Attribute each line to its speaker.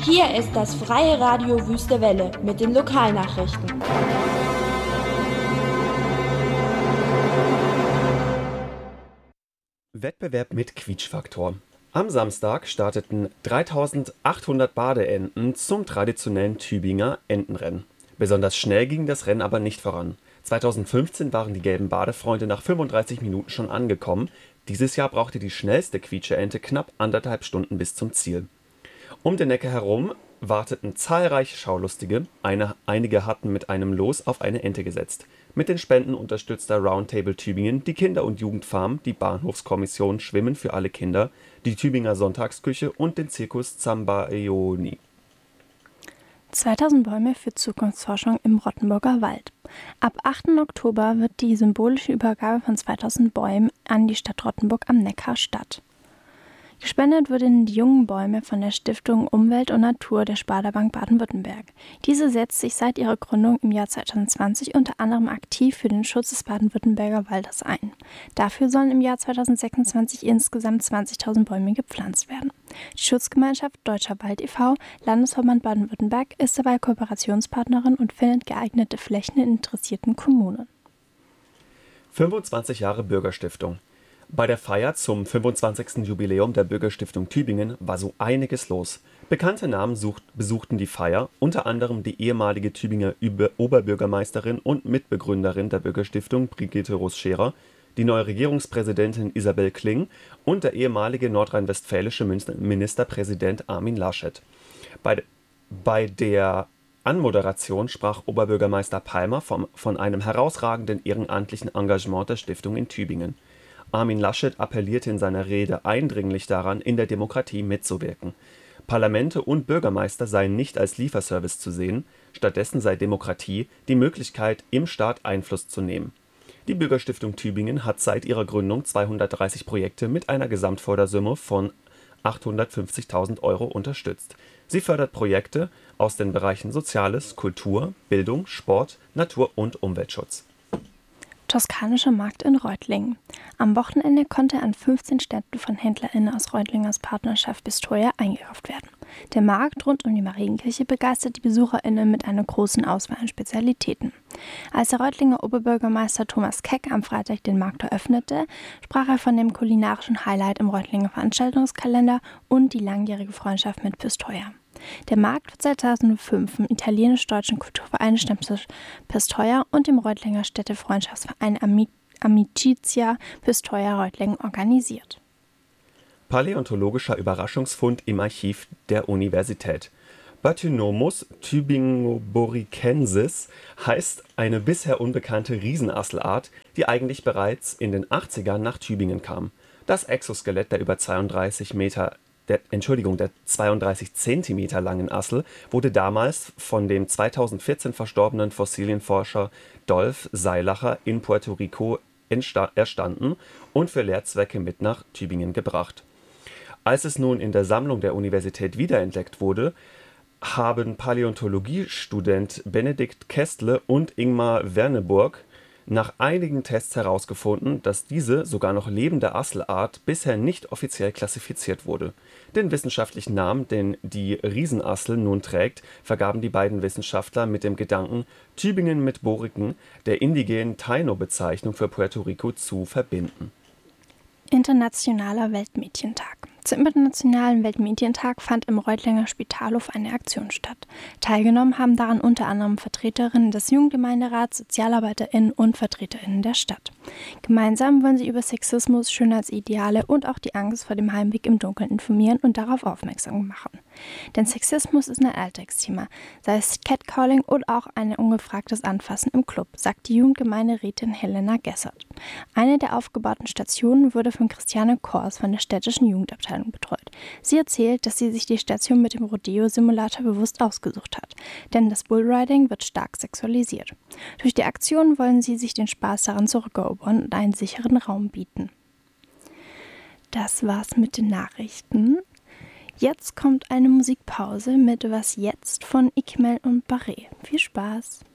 Speaker 1: Hier ist das Freie Radio Wüste Welle mit den Lokalnachrichten.
Speaker 2: Wettbewerb mit Quietschfaktor. Am Samstag starteten 3.800 Badeenten zum traditionellen Tübinger Entenrennen. Besonders schnell ging das Rennen aber nicht voran. 2015 waren die gelben Badefreunde nach 35 Minuten schon angekommen. Dieses Jahr brauchte die schnellste Quietscheente knapp 1,5 Stunden bis zum Ziel. Um den Neckar herum warteten zahlreiche Schaulustige, einige hatten mit einem Los auf eine Ente gesetzt. Mit den Spenden unterstützte Roundtable Tübingen, die Kinder- und Jugendfarm, die Bahnhofskommission Schwimmen für alle Kinder, die Tübinger Sonntagsküche und den Zirkus Zambaeoni.
Speaker 3: 2000 Bäume für Zukunftsforschung im Rottenburger Wald. Ab 8. Oktober wird die symbolische Übergabe von 2000 Bäumen an die Stadt Rottenburg am Neckar statt. Gespendet wurden die jungen Bäume von der Stiftung Umwelt und Natur der Sparda-Bank Baden-Württemberg. Diese setzt sich seit ihrer Gründung im Jahr 2020 unter anderem aktiv für den Schutz des Baden-Württemberger Waldes ein. Dafür sollen im Jahr 2026 insgesamt 20.000 Bäume gepflanzt werden. Die Schutzgemeinschaft Deutscher Wald e.V., Landesverband Baden-Württemberg, ist dabei Kooperationspartnerin und findet geeignete Flächen in interessierten Kommunen.
Speaker 2: 25 Jahre Bürgerstiftung. Bei der Feier zum 25. Jubiläum der Bürgerstiftung Tübingen war so einiges los. Bekannte Namen besuchten die Feier, unter anderem die ehemalige Tübinger Oberbürgermeisterin und Mitbegründerin der Bürgerstiftung Brigitte Roos-Scherer, die neue Regierungspräsidentin Isabel Kling und der ehemalige nordrhein-westfälische Ministerpräsident Armin Laschet. Bei der Anmoderation sprach Oberbürgermeister Palmer von einem herausragenden ehrenamtlichen Engagement der Stiftung in Tübingen. Armin Laschet appellierte in seiner Rede eindringlich daran, in der Demokratie mitzuwirken. Parlamente und Bürgermeister seien nicht als Lieferservice zu sehen, stattdessen sei Demokratie die Möglichkeit, im Staat Einfluss zu nehmen. Die Bürgerstiftung Tübingen hat seit ihrer Gründung 230 Projekte mit einer Gesamtfördersumme von 850.000 € unterstützt. Sie fördert Projekte aus den Bereichen Soziales, Kultur, Bildung, Sport, Natur- und Umweltschutz.
Speaker 3: Toskanischer Markt in Reutlingen. Am Wochenende konnte an 15 Ständen von HändlerInnen aus Reutlingers Partnerschaft Pistoia eingekauft werden. Der Markt rund um die Marienkirche begeistert die BesucherInnen mit einer großen Auswahl an Spezialitäten. Als der Reutlinger Oberbürgermeister Thomas Keck am Freitag den Markt eröffnete, sprach er von dem kulinarischen Highlight im Reutlinger Veranstaltungskalender und die langjährige Freundschaft mit Pistoia. Der Markt wird seit 2005 im italienisch-deutschen Kulturverein Stammtisch Pistoia und dem Reutlinger Städtefreundschaftsverein Amicizia Pistoia Reutlingen organisiert.
Speaker 2: Paläontologischer Überraschungsfund im Archiv der Universität. Batynomus tübingoboricensis heißt eine bisher unbekannte Riesenasselart, die eigentlich bereits in den 80ern nach Tübingen kam. Das Exoskelett der über 32 Zentimeter langen Assel wurde damals von dem 2014 verstorbenen Fossilienforscher Dolf Seilacher in Puerto Rico erstanden und für Lehrzwecke mit nach Tübingen gebracht. Als es nun in der Sammlung der Universität wiederentdeckt wurde, haben Paläontologiestudent Benedikt Kestle und Ingmar Werneburg nach einigen Tests herausgefunden, dass diese sogar noch lebende Asselart bisher nicht offiziell klassifiziert wurde. Den wissenschaftlichen Namen, den die Riesenassel nun trägt, vergaben die beiden Wissenschaftler mit dem Gedanken, Tübingen mit Boriken, der indigenen Taino-Bezeichnung für Puerto Rico, zu verbinden.
Speaker 3: Internationaler Weltmädchentag. Zum Internationalen Weltmädchentag fand im Reutlinger Spitalhof eine Aktion statt. Teilgenommen haben daran unter anderem Vertreterinnen des Jugendgemeinderats, SozialarbeiterInnen und VertreterInnen der Stadt. Gemeinsam wollen sie über Sexismus, Schönheitsideale und auch die Angst vor dem Heimweg im Dunkeln informieren und darauf aufmerksam machen. Denn Sexismus ist ein Alltagsthema, sei es Catcalling oder auch ein ungefragtes Anfassen im Club, sagt die Jugendgemeinderätin Helena Gessert. Eine der aufgebauten Stationen wurde von Christiane Kors von der städtischen Jugendabteilung betreut. Sie erzählt, dass sie sich die Station mit dem Rodeo-Simulator bewusst ausgesucht hat, denn das Bullriding wird stark sexualisiert. Durch die Aktion wollen sie sich den Spaß daran zurückerobern und einen sicheren Raum bieten. Das war's mit den Nachrichten. Jetzt kommt eine Musikpause mit Was jetzt von Ikmel und Barré. Viel Spaß!